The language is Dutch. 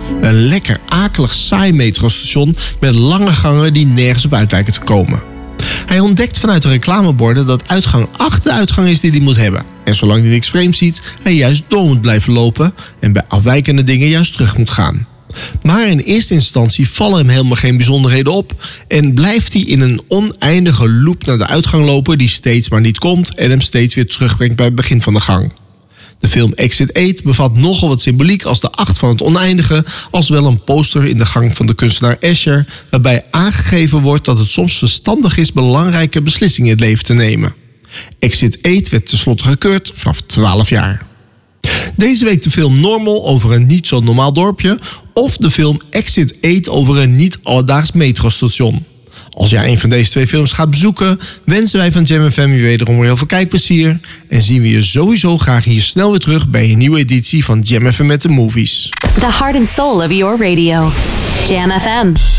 Een lekker akelig saai metrostation met lange gangen die nergens op uit lijken te komen. Hij ontdekt vanuit de reclameborden dat uitgang 8 de uitgang is die hij moet hebben. En zolang hij niks vreemds ziet, hij juist door moet blijven lopen en bij afwijkende dingen juist terug moet gaan. Maar in eerste instantie vallen hem helemaal geen bijzonderheden op en blijft hij in een oneindige loop naar de uitgang lopen die steeds maar niet komt en hem steeds weer terugbrengt bij het begin van de gang. De film Exit 8 bevat nogal wat symboliek als de 8 van het oneindige, als wel een poster in de gang van de kunstenaar Escher, waarbij aangegeven wordt dat het soms verstandig is belangrijke beslissingen in het leven te nemen. Exit 8 werd tenslotte gekeurd vanaf 12 jaar. Deze week de film Normal over een niet zo normaal dorpje of de film Exit 8 over een niet alledaags metrostation. Als jij een van deze twee films gaat bezoeken, wensen wij van Jam FM je wederom weer heel veel kijkplezier en zien we je sowieso graag hier snel weer terug bij een nieuwe editie van Jam FM met de Movies. The heart and soul of your radio. Jam FM.